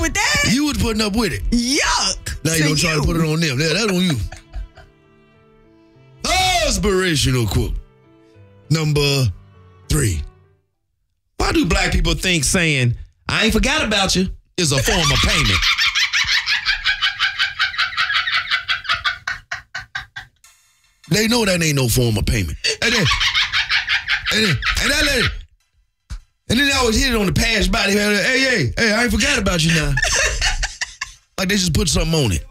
with that. You was putting up with it. Yuck. Now you gonna try to put it on them. Yeah, that's on you. Inspirational quote. Number 3. Why do black people think saying, I ain't forgot about you, is a form of payment? They know that ain't no form of payment. And then they always hit it on the past body. Hey, I ain't forgot about you now. Like they just put something on it.